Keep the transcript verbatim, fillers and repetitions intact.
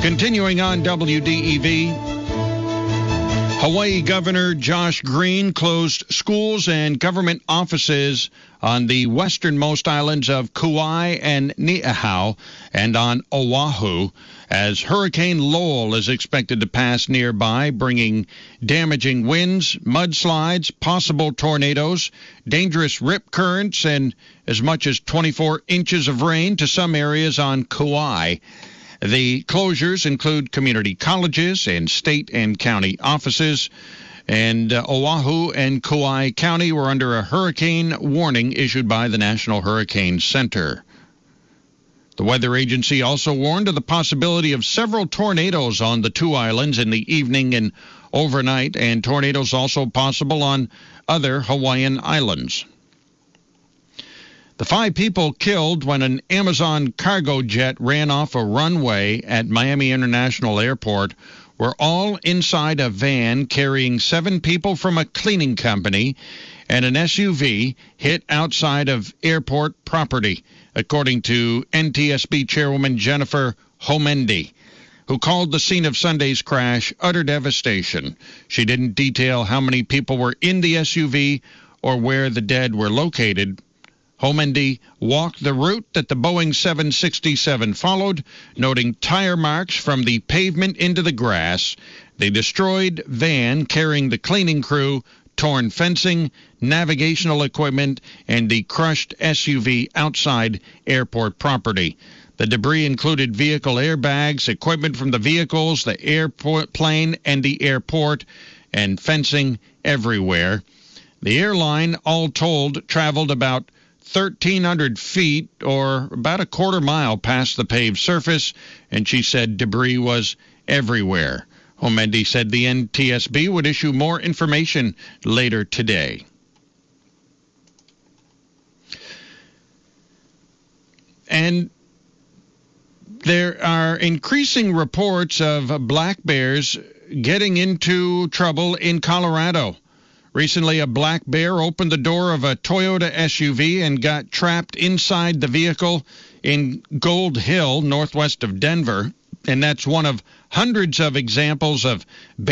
Continuing on W D E V, Hawaii Governor Josh Green closed schools and government offices on the westernmost islands of Kauai and Niihau and on Oahu as Hurricane Lowell is expected to pass nearby, bringing damaging winds, mudslides, possible tornadoes, dangerous rip currents, and as much as twenty-four inches of rain to some areas on Kauai. The closures include community colleges and state and county offices, and uh, Oahu and Kauai County were under a hurricane warning issued by the National Hurricane Center. The weather agency also warned of the possibility of several tornadoes on the two islands in the evening and overnight, and tornadoes also possible on other Hawaiian islands. The five people killed when an Amazon cargo jet ran off a runway at Miami International Airport were all inside a van carrying seven people from a cleaning company, and an S U V hit outside of airport property, according to N T S B Chairwoman Jennifer Homendy, who called the scene of Sunday's crash utter devastation. She didn't detail how many people were in the S U V or where the dead were located. Homendy walked the route that the Boeing seven sixty-seven followed, noting tire marks from the pavement into the grass, the destroyed van carrying the cleaning crew, torn fencing, navigational equipment, and the crushed S U V outside airport property. The debris included vehicle airbags, equipment from the vehicles, the airplane, and the airport, and fencing everywhere. The airline, all told, traveled about thirteen hundred feet, or about a quarter mile past the paved surface, and she said debris was everywhere. Homendy said the N T S B would issue more information later today. And there are increasing reports of black bears getting into trouble in Colorado. Recently, a black bear opened the door of a Toyota S U V and got trapped inside the vehicle in Gold Hill, northwest of Denver. And that's one of hundreds of examples of